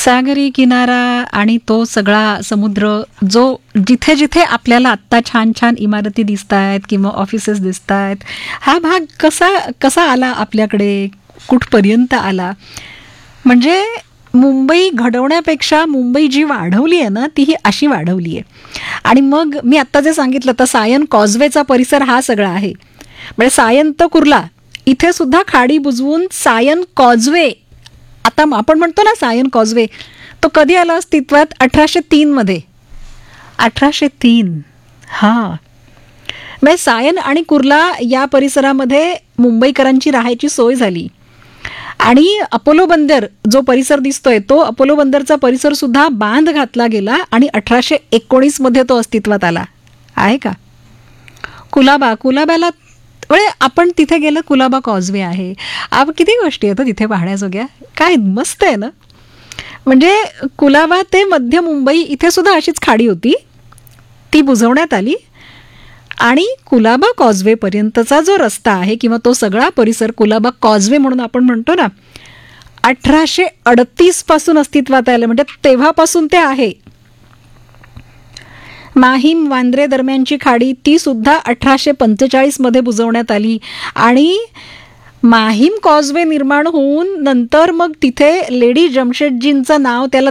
सागरी किनारा आणि तो सगळा समुद्र जो जिथे जिथे आपल्याला आत्ता छान छान इमारती दिसत आहेत किंवा ऑफिसेस दिसत आहेत, हा भाग कसा कसा आला आपल्याकडे, कुठपर्यंत आला. म्हणजे मुंबई घडवण्यापेक्षा मुंबई जी वाढवली आहे ना, ती ही अशी वाढवली आहे. आणि मग मी आत्ता जे सांगितलं तर सायन कॉजवेचा परिसर हा सगळा आहे. म्हणजे सायन तर कुर्ला, इथे सुद्धा खाडी बुजवून सायन कॉजवे, आता आपण म्हणतो ना सायन कॉजवे, तो कधी आला अस्तित्वात? 1803 मध्ये. 1803. हां, म्हणजे सायन आणि कुर्ला या परिसरामध्ये मुंबईकरांची राहायची सोय झाली. आणि अपोलो बंदर जो परिसर दिसतोय, तो अपोलो बंदरचा परिसर सुद्धा बांध घातला गेला आणि 1819 मध्ये तो अस्तित्वात आला आहे का. कुलाब्याला म्हणजे आपण तिथे गेलं, कुलाबा कॉजवे आहे. किती गोष्टी आहेत तिथे पाहण्याजोग्या. काय मस्त आहे ना. म्हणजे कुलाबा ते मध्य मुंबई इथे सुद्धा अशीच खाडी होती, ती बुजवण्यात आली. आणि कुलाबा कॉजवे पर्यंतचा जो रस्ता आहे किंवा तो सगळा परिसर कुलाबा कॉजवे म्हणून आपण म्हणतो ना, 1838 पासून अस्तित्वात आलं. म्हणजे तेव्हापासून ते आहे. माहीम वांद्रे दरम्यानची खाडी ती सुद्धा 1845 मध्ये बुजवण्यात आली. आणि माहीम कॉजवे निर्माण होऊन नंतर मग तिथे लेडी जमशेदजींचं नाव त्याला